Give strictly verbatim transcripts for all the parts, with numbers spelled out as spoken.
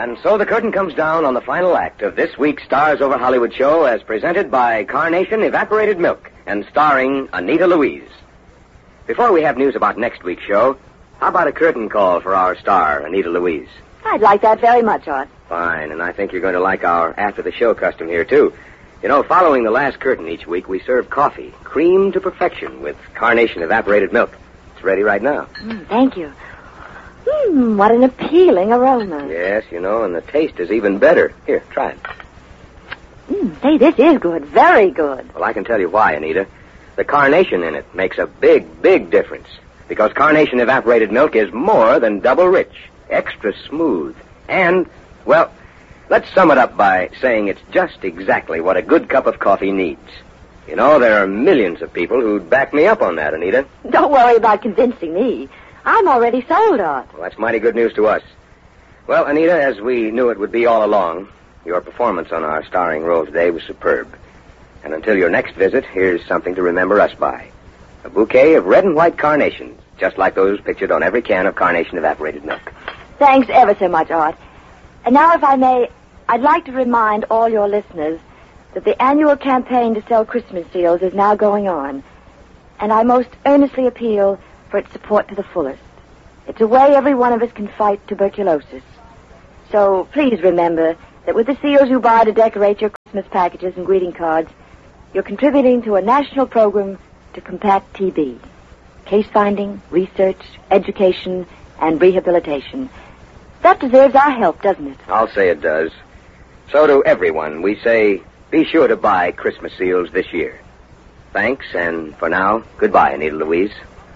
And so the curtain comes down on the final act of this week's Stars Over Hollywood show as presented by Carnation Evaporated Milk and starring Anita Louise. Before we have news about next week's show, how about a curtain call for our star, Anita Louise? I'd like that very much, Art. Fine, and I think you're going to like our after-the-show custom here, too. You know, following the last curtain each week, we serve coffee, cream to perfection, with Carnation Evaporated Milk. It's ready right now. Mm, thank you. Mmm, what an appealing aroma. Yes, you know, and the taste is even better. Here, try it. Mmm, say, this is good. Very good. Well, I can tell you why, Anita. The carnation in it makes a big, big difference. Because Carnation Evaporated Milk is more than double rich, extra smooth, and, well, let's sum it up by saying it's just exactly what a good cup of coffee needs. You know, there are millions of people who'd back me up on that, Anita. Don't worry about convincing me. I'm already sold, Art. Well, that's mighty good news to us. Well, Anita, as we knew it would be all along, your performance on our starring role today was superb. And until your next visit, here's something to remember us by. A bouquet of red and white carnations, just like those pictured on every can of Carnation Evaporated Milk. Thanks ever so much, Art. And now, if I may, I'd like to remind all your listeners that the annual campaign to sell Christmas seals is now going on. And I most earnestly appeal for its support to the fullest. It's a way every one of us can fight tuberculosis. So please remember that with the seals you buy to decorate your Christmas packages and greeting cards, you're contributing to a national program to combat T B. Case finding, research, education, and rehabilitation. That deserves our help, doesn't it? I'll say it does. So to everyone, we say, be sure to buy Christmas seals this year. Thanks, and for now, goodbye, Anita Louise.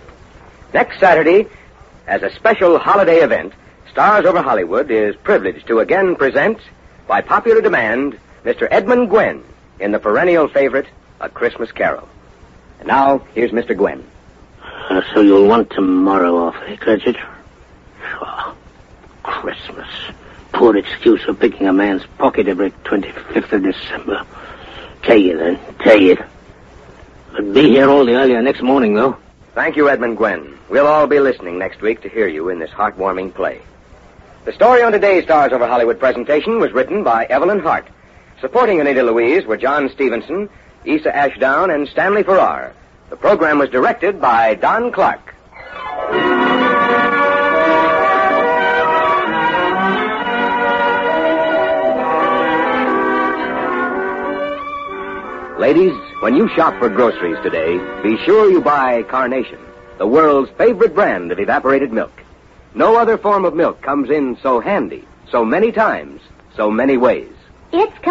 Next Saturday, as a special holiday event, Stars Over Hollywood is privileged to again present, by popular demand, Mister Edmund Gwenn in the perennial favorite, A Christmas Carol. And now, here's Mister Gwenn. Uh, so you'll want tomorrow off, eh, Cratchit? Sure. Christmas. Poor excuse for picking a man's pocket every twenty-fifth of December. Tell you then, tell you. But be here all the earlier next morning, though. Thank you, Edmund Gwenn. We'll all be listening next week to hear you in this heartwarming play. The story on today's Stars Over Hollywood presentation was written by Evelyn Hart. Supporting Anita Louise were John Stevenson, Issa Ashdown, and Stanley Farrar. The program was directed by Don Clark. Ladies, when you shop for groceries today, be sure you buy Carnation, the world's favorite brand of evaporated milk. No other form of milk comes in so handy, so many times, so many ways. It's